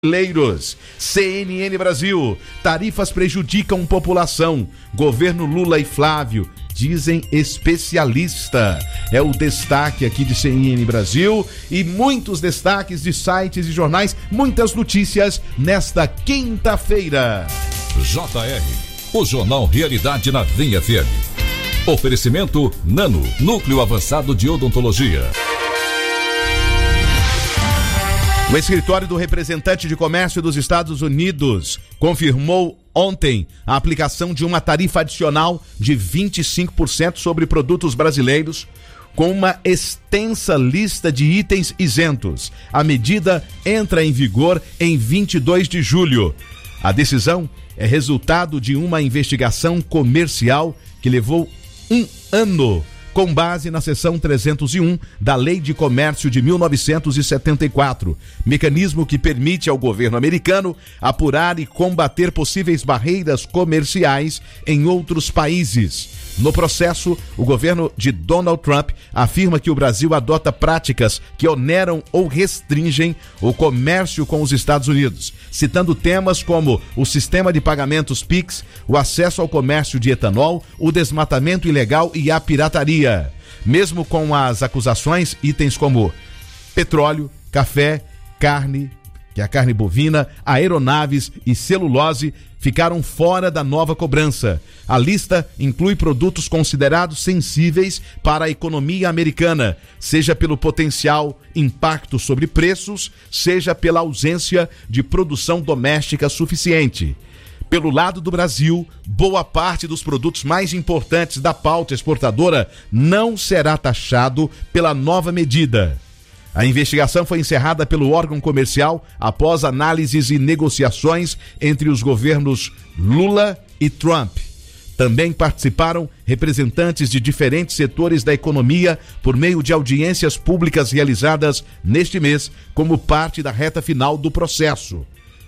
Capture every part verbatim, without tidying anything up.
Leiros. C N N Brasil. Tarifas prejudicam população. Governo Lula e Flávio, dizem especialista. É o destaque aqui de C N N Brasil e muitos destaques de sites e jornais, muitas notícias nesta quinta-feira. J R, o Jornal Realidade na V F M. Oferecimento Nano, Núcleo Avançado de Odontologia. O escritório do representante de comércio dos Estados Unidos confirmou ontem a aplicação de uma tarifa adicional de vinte e cinco por cento sobre produtos brasileiros, com uma extensa lista de itens isentos. A medida entra em vigor em vinte e dois de julho. A decisão é resultado de uma investigação comercial que levou um ano, com base na seção trezentos e um da Lei de Comércio de mil novecentos e setenta e quatro, mecanismo que permite ao governo americano apurar e combater possíveis barreiras comerciais em outros países. No processo, o governo de Donald Trump afirma que o Brasil adota práticas que oneram ou restringem o comércio com os Estados Unidos, citando temas como o sistema de pagamentos Pix, o acesso ao comércio de etanol, o desmatamento ilegal e a pirataria. Mesmo com as acusações, itens como petróleo, café, carne, que é a carne bovina, aeronaves e celulose ficaram fora da nova cobrança. A lista inclui produtos considerados sensíveis para a economia americana, seja pelo potencial impacto sobre preços, seja pela ausência de produção doméstica suficiente. Pelo lado do Brasil, boa parte dos produtos mais importantes da pauta exportadora não será taxado pela nova medida. A investigação foi encerrada pelo órgão comercial após análises e negociações entre os governos Lula e Trump. Também participaram representantes de diferentes setores da economia por meio de audiências públicas realizadas neste mês como parte da reta final do processo.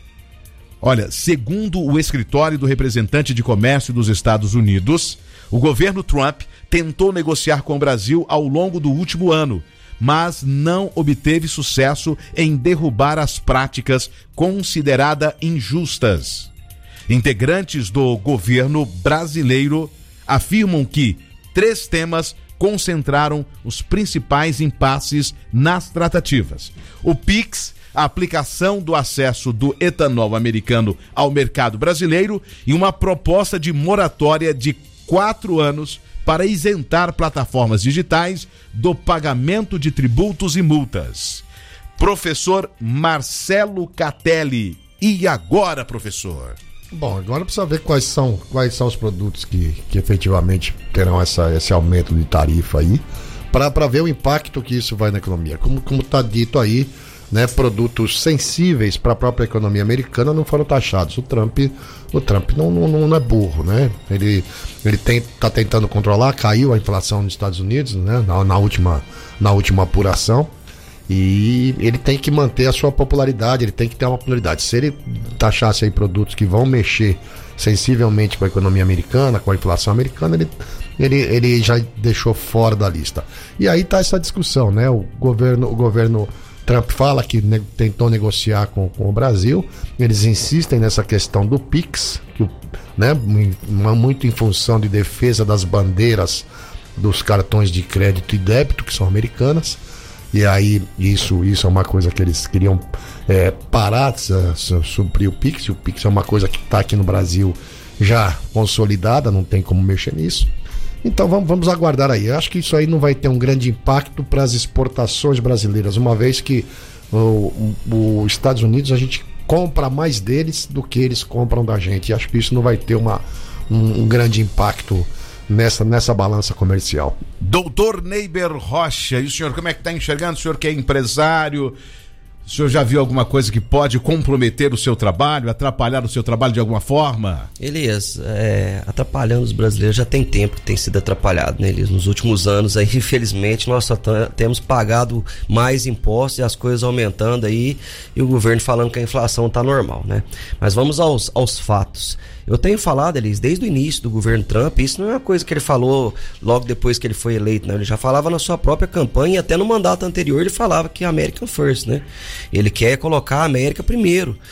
Olha, segundo o escritório do representante de comércio dos Estados Unidos, o governo Trump tentou negociar com o Brasil ao longo do último ano, mas não obteve sucesso em derrubar as práticas consideradas injustas. Integrantes do governo brasileiro afirmam que três temas concentraram os principais impasses nas tratativas: o Pix, a aplicação do acesso do etanol americano ao mercado brasileiro e uma proposta de moratória de quatro anos para isentar plataformas digitais do pagamento de tributos e multas. Professor Marcelo Catelli, e agora, professor? Bom, agora precisa ver quais são, quais são os produtos que, que efetivamente terão essa, esse aumento de tarifa aí, para ver o impacto que isso vai na economia. Como está dito aí, né, produtos sensíveis para a própria economia americana não foram taxados. O Trump, o Trump não, não, não é burro, né? Ele ele está tentando controlar, caiu a inflação nos Estados Unidos, né, na, na, última, na última apuração, e ele tem que manter a sua popularidade, ele tem que ter uma popularidade. Se ele taxasse aí produtos que vão mexer sensivelmente com a economia americana, com a inflação americana, ele, ele, ele já deixou fora da lista. E aí está essa discussão, né? O governo, o governo Trump fala que ne- tentou negociar com, com o Brasil, eles insistem nessa questão do Pix, que, né, muito em função de defesa das bandeiras dos cartões de crédito e débito, que são americanas, e aí isso, isso é uma coisa que eles queriam é, parar de suprir o Pix, e o Pix é uma coisa que está aqui no Brasil já consolidada, não tem como mexer nisso. Então vamos, vamos aguardar aí. Eu acho que isso aí não vai ter um grande impacto para as exportações brasileiras, uma vez que os Estados Unidos a gente compra mais deles do que eles compram da gente. E acho que isso não vai ter uma, um, um grande impacto nessa, nessa balança comercial. Doutor Neiber Rocha, e o senhor como é que está enxergando? O senhor que é empresário, o senhor já viu alguma coisa que pode comprometer o seu trabalho, atrapalhar o seu trabalho de alguma forma? Elias, é, atrapalhando os brasileiros já tem tempo que tem sido atrapalhado, né, Elias? Nos últimos anos, aí, infelizmente, nós só t- temos pagado mais impostos e as coisas aumentando aí, e o governo falando que a inflação está normal, né? Mas vamos aos, aos fatos. Eu tenho falado, Elias, desde o início do governo Trump, isso não é uma coisa que ele falou logo depois que ele foi eleito, né? Ele já falava na sua própria campanha e até no mandato anterior ele falava que American First, né? Ele quer colocar a América primeiro.